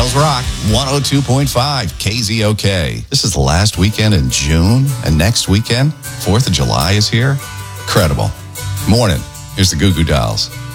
Dolls rock. 102.5 KZOK. This is the last weekend in June, and next weekend, 4th of July is here. Incredible. Morning. Here's the Goo Goo Dolls.